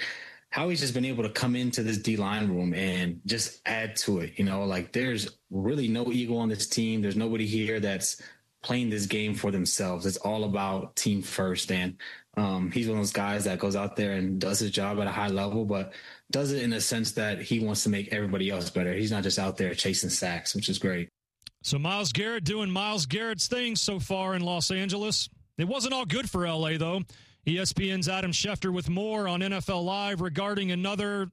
Howie's just been able to come into this D-line room and just add to it. Like there's really no ego on this team. There's nobody here that's playing this game for themselves. It's all about team first. And he's one of those guys that goes out there and does his job at a high level, but does it in the sense that he wants to make everybody else better. He's not just out there chasing sacks, which is great. So Myles Garrett doing Myles Garrett's thing so far in Los Angeles. It wasn't all good for L.A., though. ESPN's Adam Schefter with more on NFL Live regarding another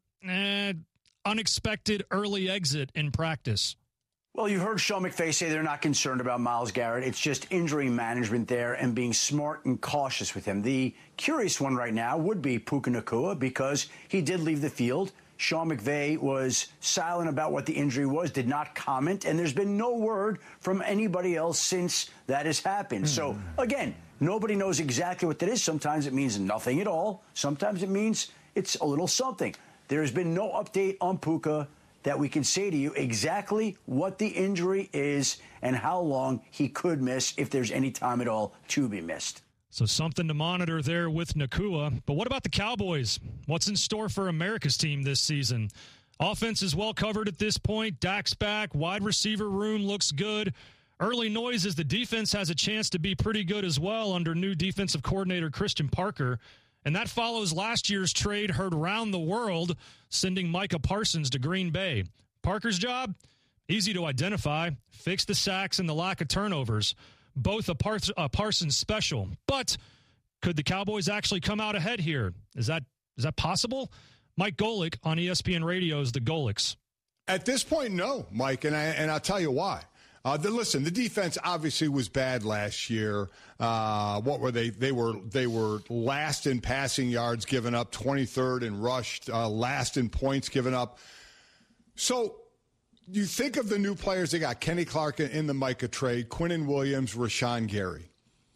unexpected early exit in practice. Well, you heard Sean McVay say they're not concerned about Myles Garrett. It's just injury management there and being smart and cautious with him. The curious one right now would be Puka Nacua because he did leave the field. Sean McVay was silent about what the injury was, did not comment, and there's been no word from anybody else since that has happened. So, again, nobody knows exactly what that is. Sometimes it means nothing at all. Sometimes it means it's a little something. There's been no update on Puka that we can say to you exactly what the injury is and how long he could miss, if there's any time at all to be missed. So something to monitor there with Nacua. But what about the Cowboys? What's in store for America's team this season? Offense is well covered at this point. Dak's back. Wide receiver room looks good. Early noise is the defense has a chance to be pretty good as well under new defensive coordinator Christian Parker. And that follows last year's trade heard around the world, sending Micah Parsons to Green Bay. Parker's job? Easy to identify. Fix the sacks and the lack of turnovers. Both a Parsons special. But could the Cowboys actually come out ahead here? Is that possible? Mike Golick on ESPN Radio's The Golics. At this point, no, Mike, and I'll tell you why. Listen, the defense obviously was bad last year. What were they? They were last in passing yards given up, 23rd in rushed, last in points given up. So you think of the new players they got, Kenny Clark in the Micah trade, Quinnen Williams, Rashawn Gary.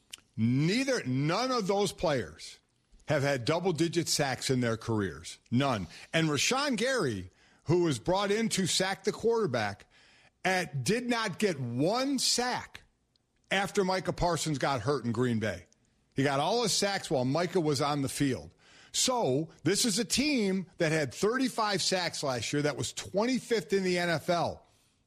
None of those players have had double-digit sacks in their careers. None. And Rashawn Gary, who was brought in to sack the quarterback, did not get one sack after Micah Parsons got hurt in Green Bay. He got all his sacks while Micah was on the field. So this is a team that had 35 sacks last year. That was 25th in the NFL.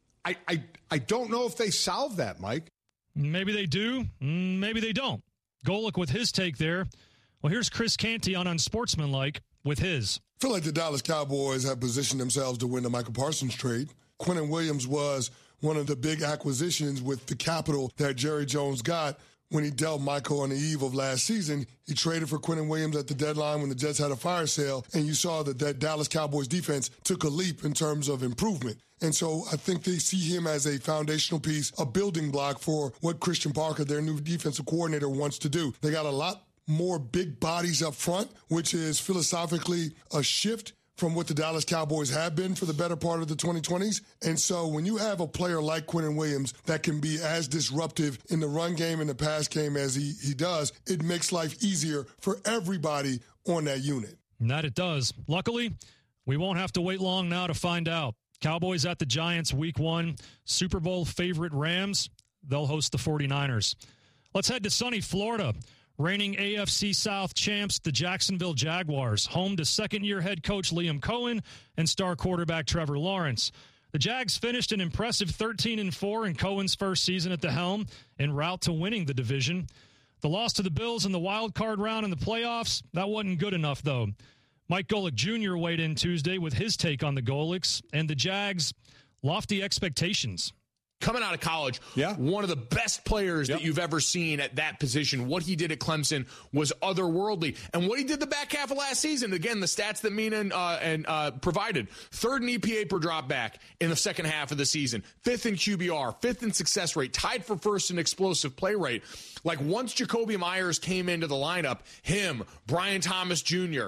I don't know if they solved that, Mike. Maybe they do. Maybe they don't. Golick with his take there. Well, here's Chris Canty on Unsportsmanlike with his. I feel like the Dallas Cowboys have positioned themselves to win the Micah Parsons trade. Quinnen Williams was one of the big acquisitions with the capital that Jerry Jones got when he dealt Michael on the eve of last season. He traded for Quinnen Williams at the deadline when the Jets had a fire sale, and you saw that Dallas Cowboys defense took a leap in terms of improvement. And so I think they see him as a foundational piece, a building block for what Christian Parker, their new defensive coordinator, wants to do. They got a lot more big bodies up front, which is philosophically a shift from what the Dallas Cowboys have been for the better part of the 2020s. And so when you have a player like Quinnen Williams that can be as disruptive in the run game and the pass game as he does, it makes life easier for everybody on that unit. And that it does. Luckily, we won't have to wait long now to find out. Cowboys at the Giants week 1. Super Bowl favorite Rams. They'll host the 49ers. Let's head to sunny Florida. Reigning AFC South champs, the Jacksonville Jaguars, home to second-year head coach Liam Cohen and star quarterback Trevor Lawrence. The Jags finished an impressive 13-4 in Cohen's first season at the helm, en route to winning the division. The loss to the Bills in the wild card round in the playoffs, that wasn't good enough, though. Mike Golick Jr. weighed in Tuesday with his take on the Golics and the Jags' lofty expectations. Coming out of college, one of the best players that you've ever seen at that position. What he did at Clemson was otherworldly. And what he did the back half of last season, again, the stats that Mina provided. 3rd in EPA per drop back in the second half of the season. 5th in QBR, 5th in success rate, tied for 1st in explosive play rate. Like once Jacoby Myers came into the lineup, him, Brian Thomas Jr.,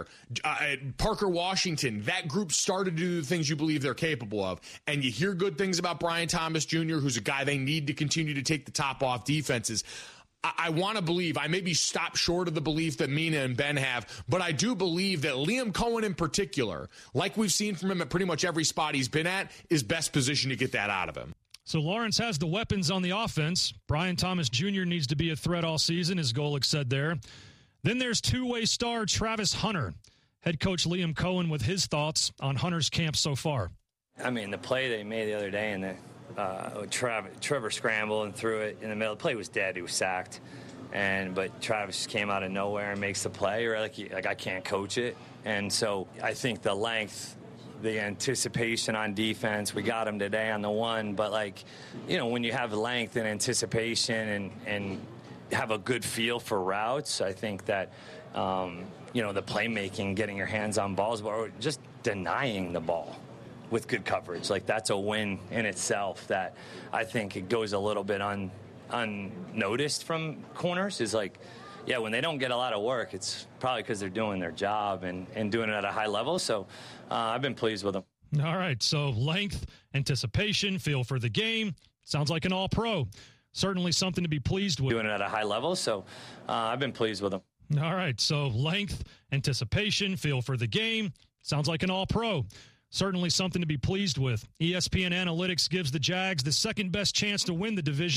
Parker Washington, that group started to do the things you believe they're capable of. And you hear good things about Brian Thomas Jr., who's a guy they need to continue to take the top off defenses. I want to believe, I maybe stop short of the belief that Mina and Ben have, but I do believe that Liam Cohen in particular, like we've seen from him at pretty much every spot he's been at, is best positioned to get that out of him. So Lawrence has the weapons on the offense. Brian Thomas Jr. needs to be a threat all season, as Golick said there. Then there's two-way star Travis Hunter. Head coach Liam Cohen with his thoughts on Hunter's camp so far. I mean, the play they made the other day and Trevor scrambled and threw it in the middle. The play was dead. He was sacked. But Travis just came out of nowhere and makes the play. Or like I can't coach it. And so I think the length, the anticipation on defense, we got him today on the one. But, when you have length and anticipation and have a good feel for routes, I think that, the playmaking, getting your hands on balls, or just denying the ball with good coverage, that's a win in itself that I think it goes a little bit unnoticed from corners is when they don't get a lot of work, it's probably because they're doing their job and doing it at a high level. So I've been pleased with them. All right. So length, anticipation, feel for the game. Sounds like an all-pro. Certainly something to be pleased with. Doing it at a high level. So I've been pleased with them. All right. So length, anticipation, feel for the game. Sounds like an all-pro. Certainly something to be pleased with. ESPN Analytics gives the Jags the second best chance to win the division.